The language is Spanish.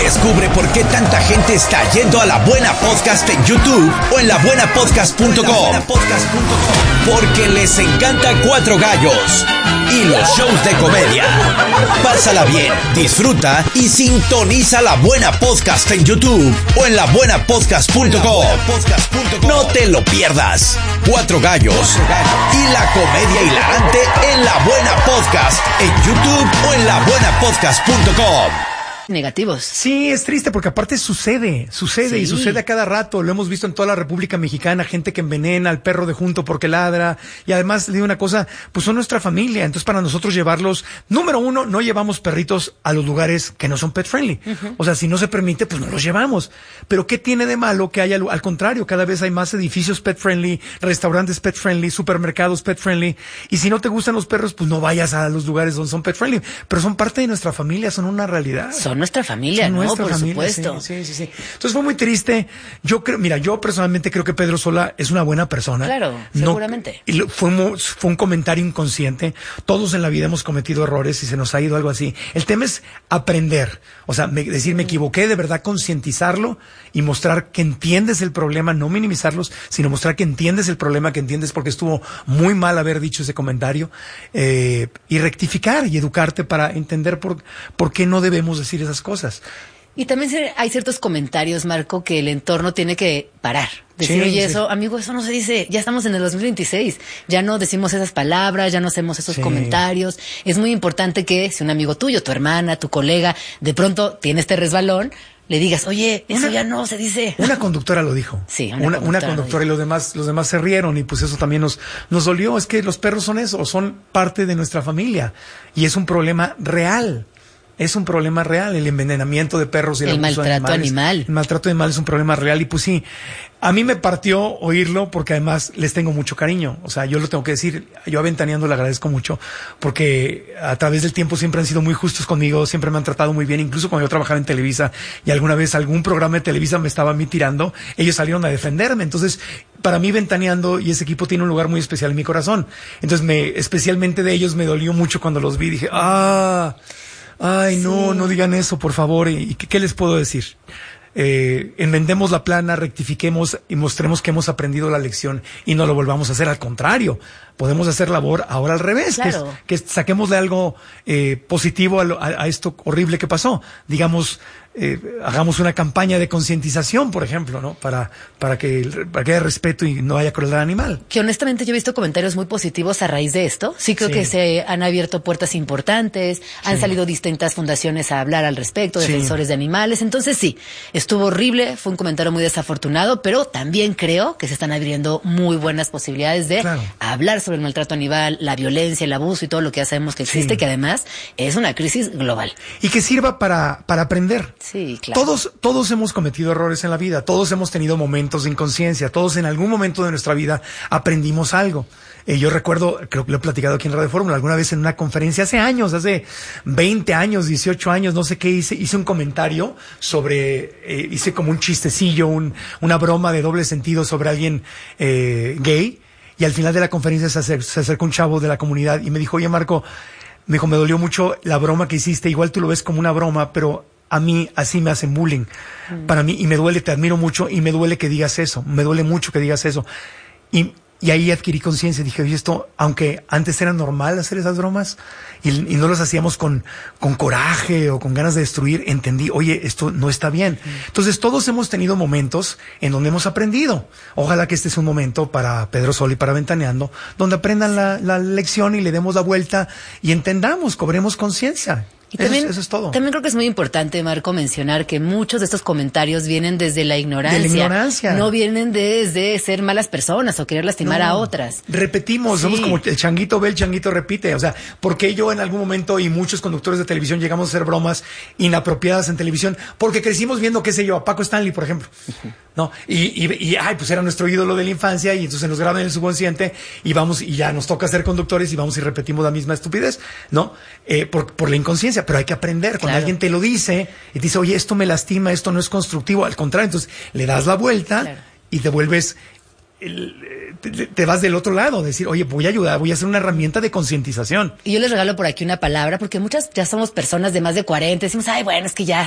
Descubre por qué tanta gente está yendo a La Buena Podcast en YouTube o en labuenapodcast.com. Porque les encanta Cuatro Gallos y los shows de comedia. Pásala bien, disfruta y sintoniza La Buena Podcast en YouTube o en labuenapodcast.com. No te lo pierdas. Cuatro Gallos y la comedia hilarante en La Buena Podcast en YouTube o en labuenapodcast.com. Negativos. Sí, es triste porque aparte sucede Sí. y sucede a cada rato. Lo hemos visto en toda la República Mexicana, gente que envenena al perro de junto porque ladra. Y además, le digo una cosa, pues son nuestra familia. Entonces, para nosotros llevarlos, número uno, no llevamos perritos a los lugares que no son pet friendly. O sea, si no se permite, pues no los llevamos. Pero ¿qué tiene de malo que haya, al contrario, cada vez hay más edificios pet friendly, restaurantes pet friendly, supermercados pet friendly? Y si no te gustan los perros, pues no vayas a los lugares donde son pet friendly. Pero son parte de nuestra familia, son una realidad. Son nuestra familia, ¿no? Por supuesto. Sí. Entonces fue muy triste. Yo creo, mira, yo personalmente creo que Pedro Sola es una buena persona. Claro, seguramente. Fue un comentario inconsciente. Todos en la vida hemos cometido errores y se nos ha ido algo así. El tema es aprender. O sea, decir, me equivoqué, de verdad concientizarlo y mostrar que entiendes el problema, no minimizarlos, sino mostrar que entiendes el problema, que entiendes porque estuvo muy mal haber dicho ese comentario, y rectificar y educarte para entender por qué no debemos decir esas cosas. Y también hay ciertos comentarios, Marco, que el entorno tiene que parar. Decir, Sí, oye, sí. eso, amigo, eso no se dice. Ya estamos en el 2026. Ya no decimos esas palabras, ya no hacemos esos comentarios. Es muy importante que si un amigo tuyo, tu hermana, tu colega, de pronto tiene este resbalón, le digas, oye, eso ya no se dice. Una conductora lo dijo. Sí, una conductora y los demás se rieron y pues eso también nos dolió. Es que los perros son eso, son parte de nuestra familia y es un problema real. Es un problema real, el envenenamiento de perros y el maltrato animal. El maltrato animal es un problema real y pues sí, a mí me partió oírlo porque además les tengo mucho cariño. O sea, yo lo tengo que decir, yo a Ventaneando le agradezco mucho porque a través del tiempo siempre han sido muy justos conmigo, siempre me han tratado muy bien, incluso cuando yo trabajaba en Televisa y alguna vez algún programa de Televisa me estaba a mí tirando, ellos salieron a defenderme. Entonces, para mí Ventaneando y ese equipo tiene un lugar muy especial en mi corazón. Entonces, especialmente de ellos me dolió mucho cuando los vi, dije, ay, no digan eso, por favor. ¿Y qué les puedo decir? Enmendemos la plana, rectifiquemos y mostremos que hemos aprendido la lección y no lo volvamos a hacer. Al contrario, podemos hacer labor ahora al revés, claro. que saquémosle algo positivo a esto horrible que pasó. Digamos, hagamos una campaña de concientización, por ejemplo, ¿no? Para que haya respeto y no haya crueldad animal. Que honestamente yo he visto comentarios muy positivos a raíz de esto. Sí creo que se han abierto puertas importantes, han salido distintas fundaciones a hablar al respecto, defensores de animales. Entonces sí, estuvo horrible, fue un comentario muy desafortunado, pero también creo que se están abriendo muy buenas posibilidades de hablar sobre el maltrato animal, la violencia, el abuso y todo lo que ya sabemos que existe, que además es una crisis global. Y que sirva para aprender. Sí, claro. Todos hemos cometido errores en la vida, todos hemos tenido momentos de inconsciencia, todos en algún momento de nuestra vida aprendimos algo. Yo recuerdo, creo que lo he platicado aquí en Radio Fórmula, alguna vez en una conferencia hace años, hace 20 años, 18 años, no sé qué hice un comentario sobre, hice como un chistecillo, una broma de doble sentido sobre alguien gay, y al final de la conferencia se acercó un chavo de la comunidad y me dijo, oye Marco, me dijo, me dolió mucho la broma que hiciste, igual tú lo ves como una broma, pero a mí así me hacen bullying. Para mí, y me duele, te admiro mucho, y me duele que digas eso, me duele mucho que digas eso. Y ahí adquirí conciencia, dije, oye, esto, aunque antes era normal hacer esas bromas, y no las hacíamos con coraje o con ganas de destruir, entendí, oye, esto no está bien. Entonces, todos hemos tenido momentos en donde hemos aprendido. Ojalá que este es un momento para Pedro Sola y para Ventaneando, donde aprendan la lección y le demos la vuelta y entendamos, cobremos conciencia. Y también, eso es todo. También creo que es muy importante, Marco, mencionar que muchos de estos comentarios vienen desde la ignorancia. De la ignorancia. No vienen desde ser malas personas o querer lastimar a otras. Repetimos, somos como el changuito ve, el changuito repite. O sea, ¿por qué yo en algún momento y muchos conductores de televisión llegamos a hacer bromas inapropiadas en televisión? Porque crecimos viendo, qué sé yo, a Paco Stanley, por ejemplo. ¿No? Pues era nuestro ídolo de la infancia y entonces nos graban en el subconsciente y vamos y ya nos toca ser conductores y vamos y repetimos la misma estupidez, ¿no? Por la inconsciencia, pero hay que aprender. Cuando alguien te lo dice y te dice, oye, esto me lastima, esto no es constructivo, al contrario, entonces le das la vuelta y te vuelves, te vas del otro lado, decir, oye, voy a ayudar, voy a hacer una herramienta de concientización. Y yo les regalo por aquí una palabra, porque muchas ya somos personas de más de 40, decimos, ay, bueno, es que ya